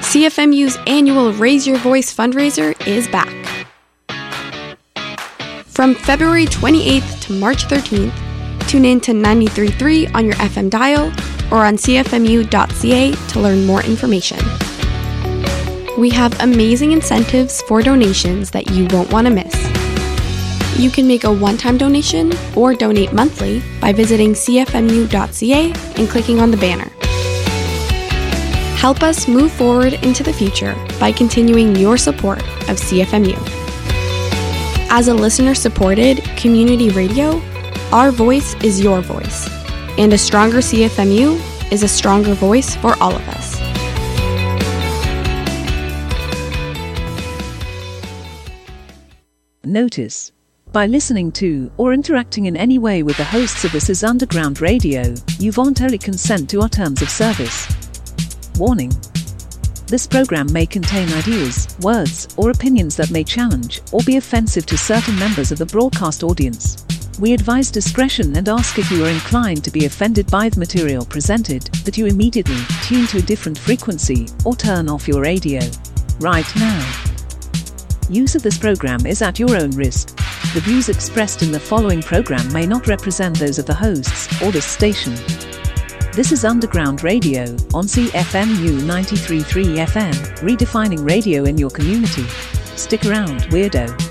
CFMU's annual Raise Your Voice fundraiser is back. From February 28th to March 13th, tune in to 93.3 on your FM dial or on cfmu.ca to learn more information. We have amazing incentives for donations that you won't want to miss. You can make a one-time donation or donate monthly by visiting cfmu.ca and clicking on the banner. Help us move forward into the future by continuing your support of CFMU. As a listener-supported community radio, our voice is your voice, and a stronger CFMU is a stronger voice for all of us. Notice: by listening to or interacting in any way with the hosts of This Is Underground Radio, you voluntarily consent to our terms of service. Warning: this program may contain ideas, words, or opinions that may challenge or be offensive to certain members of the broadcast audience. We advise discretion and ask, if you are inclined to be offended by the material presented, that you immediately tune to a different frequency or turn off your radio right now. Use of this program is at your own risk. The views expressed in the following program may not represent those of the hosts or this station. This is Underground Radio on CFMU 93.3 FM, redefining radio in your community. Stick around, weirdo.